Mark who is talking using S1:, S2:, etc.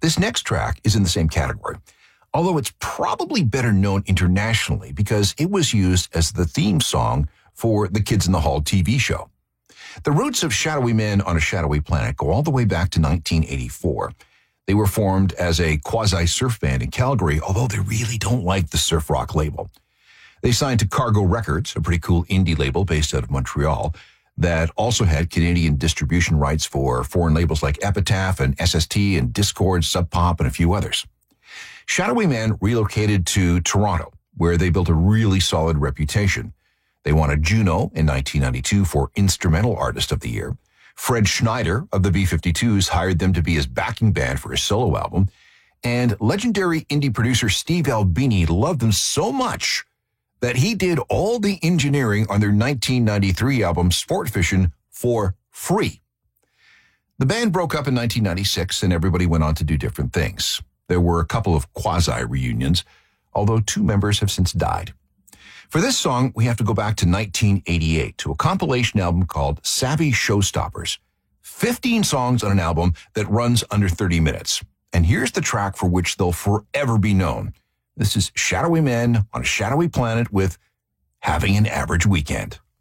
S1: This next track is in the same category, although it's probably better known internationally because it was used as the theme song for the Kids in the Hall TV show. The roots of Shadowy Men on a Shadowy Planet go all the way back to 1984. They were formed as a quasi-surf band in Calgary, although they really don't like the surf rock label. They signed to Cargo Records, a pretty cool indie label based out of Montreal, that also had Canadian distribution rights for foreign labels like Epitaph and SST and Discord, Sub Pop, and a few others. Shadowy Men relocated to Toronto, where they built a really solid reputation. They won a Juno in 1992 for Instrumental Artist of the Year. Fred Schneider of the B-52s hired them to be his backing band for his solo album, and legendary indie producer Steve Albini loved them so much that he did all the engineering on their 1993 album Sport Fishin' for free. The band broke up in 1996 and everybody went on to do different things. There were a couple of quasi-reunions, although 2 members have since died. For this song, we have to go back to 1988 to a compilation album called Savvy Showstoppers. 15 songs on an album that runs under 30 minutes. And here's the track for which they'll forever be known. This is Shadowy Men on a Shadowy Planet with Having an Average Weekend.